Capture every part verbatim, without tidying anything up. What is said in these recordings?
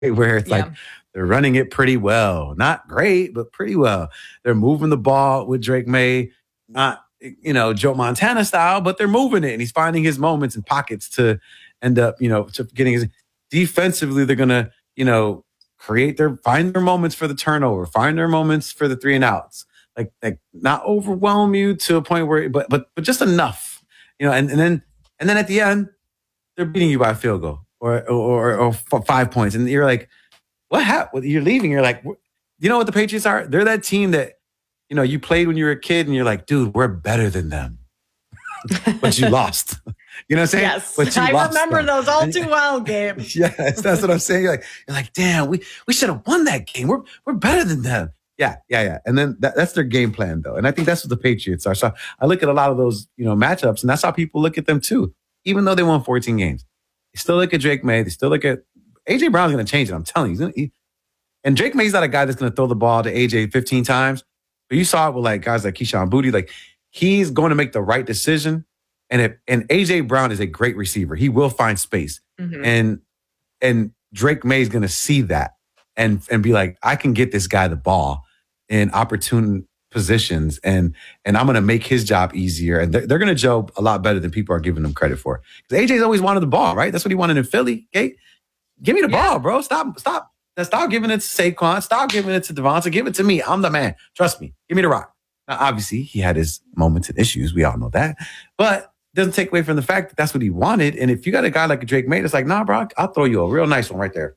where it's like Yeah. they're running it pretty well. Not great, but pretty well. They're moving the ball with Drake May, not, you know, Joe Montana style, but they're moving it and he's finding his moments and pockets to end up, you know, to getting his defensively. They're going to, you know, create their, find their moments for the turnover, find their moments for the three and outs, like, like not overwhelm you to a point where, but, but, but just enough, you know, and, and then, and then at the end, they're beating you by a field goal or, or, or, or five points. And you're like, what happened? You're leaving. You're like, you know what the Patriots are? They're that team that, you know, you played when you were a kid and you're like, dude, we're better than them. But you lost. You know what I'm saying? Yes. But you I lost remember them. those all too well, Gabe. Yes, that's what I'm saying. You're like, you're like, damn, we, we should have won that game. We're we're better than them. Yeah, yeah, yeah. And then that, that's their game plan, though. And I think that's what the Patriots are. So I look at a lot of those, you know, matchups, and that's how people look at them too. Even though they won fourteen games, they still look at Drake May. They still look at A J Brown's going to change it. I'm telling you. He's gonna, he, and Drake May's not a guy that's going to throw the ball to A J fifteen times. But you saw it with like guys like Keyshawn Booty. Like he's going to make the right decision. And if, and A J Brown is a great receiver. He will find space. Mm-hmm. And and Drake May is going to see that and and be like, I can get this guy the ball in opportune positions, and and I'm going to make his job easier. And they're, they're going to gel a lot better than people are giving them credit for. Because A J's always wanted the ball, right? That's what he wanted in Philly. Okay, give me the Yeah. ball, bro. Stop, stop, stop giving it to Saquon. Stop giving it to Devonta. Give it to me. I'm the man. Trust me. Give me the rock. Now, obviously, he had his moments and issues. We all know that, but doesn't take away from the fact that that's what he wanted. And if you got a guy like a Drake May, it's like, nah, bro, I'll throw you a real nice one right there.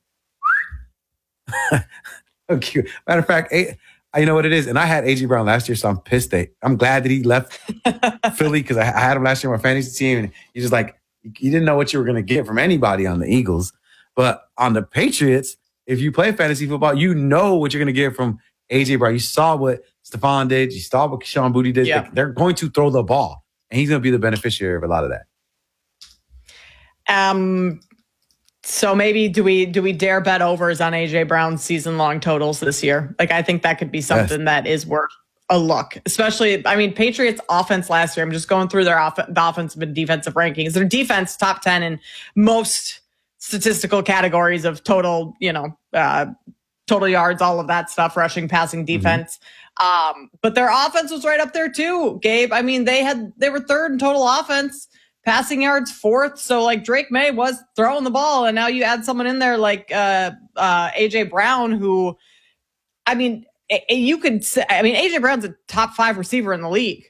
Okay. Matter of fact, a, you know what it is? And I had A J Brown last year, so I'm pissed that I'm glad that he left Philly because I, I had him last year on my fantasy team. And you just like, you didn't know what you were going to get from anybody on the Eagles. But on the Patriots, if you play fantasy football, you know what you're going to get from A J Brown. You saw what Stephon did. You saw what Sean Booty did. Yeah. Like, they're going to throw the ball. And he's going to be the beneficiary of a lot of that. Um, so maybe do we do we dare bet overs on A J Brown's season long totals this year? Like I think that could be something Yes. that is worth a look. Especially, I mean, Patriots offense last year. I'm just going through their off- the offensive and defensive rankings. Their defense top ten in most statistical categories of total, you know, uh, total yards, all of that stuff, rushing, passing, defense. Mm-hmm. Um, but their offense was right up there too, Gabe. I mean, they had they were third in total offense, passing yards fourth. So like Drake May was throwing the ball, and now you add someone in there like uh, uh, A J Brown, who, I mean, you could say, I mean, A J Brown's a top five receiver in the league.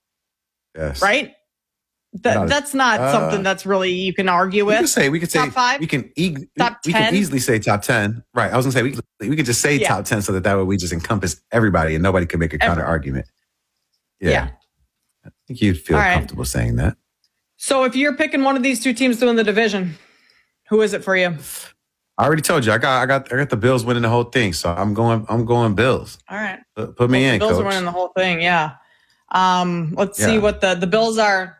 Yes. Right? Th- Not a- that's not uh, something that's really you can argue We with. could say we could say Top five? we can e- Top we, we ten? can easily say top ten. Right. I was gonna say we could, we could just say Yeah. top ten so that that way we just encompass everybody and nobody can make a counter Every- argument. Yeah. Yeah. I think you'd feel All right. comfortable saying that. So if you're picking one of these two teams to win the division, who is it for you? I already told you I got I got I got the Bills winning the whole thing, so I'm going I'm going Bills. All right. Put, put me Well, in, the Bills coach. are winning the whole thing, yeah. Um, let's see Yeah. what the, the Bills are.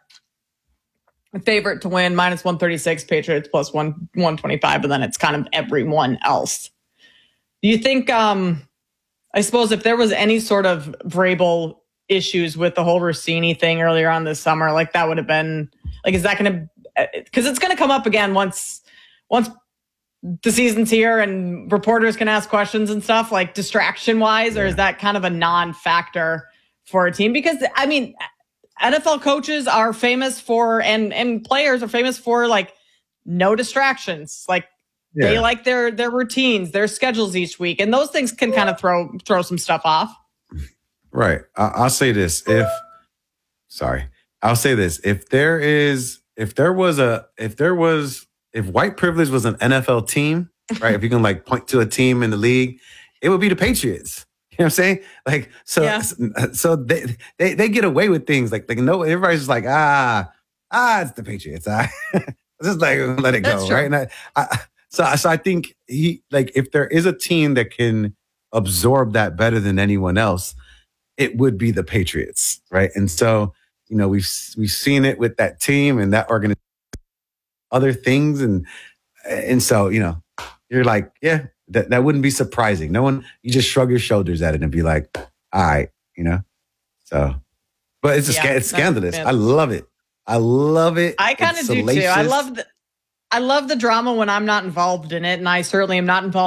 Favorite to win, minus one thirty-six, Patriots plus one, 125, and then it's kind of everyone else. Do you think, um, I suppose if there was any sort of Vrabel issues with the whole Rossini thing earlier on this summer, like that would have been, like, is that going to, because it's going to come up again once, once the season's here and reporters can ask questions and stuff, like distraction wise, or Yeah. is that kind of a non-factor for a team? Because, I mean, N F L coaches are famous for, and and players are famous for, like, no distractions. Like Yeah. they like their their routines, their schedules each week, and those things can kind of throw throw some stuff off. Right. I, I'll say this. If sorry, I'll say this. If there is, if there was a, if there was, if white privilege was an N F L team, right? If you can like point to a team in the league, it would be the Patriots. You know what I'm saying? Like, so, Yeah. so they, they, they get away with things like, like no, everybody's just like, ah, ah, it's the Patriots. Ah. Just like, let it That's go. true. Right. And I, I, so, so I think he, like, if there is a team that can absorb that better than anyone else, it would be the Patriots. Right. And so, you know, we've, we've seen it with that team and that organization, other things. And, and so, you know, you're like, yeah, that, that wouldn't be surprising. No one, you just shrug your shoulders at it and be like, all right, you know? So, but it's, a, Yeah, sca- it's that's- scandalous. yeah. I love it. I love it. I kind of It's do too. I salacious. love the I love the drama when I'm not involved in it, and I certainly am not involved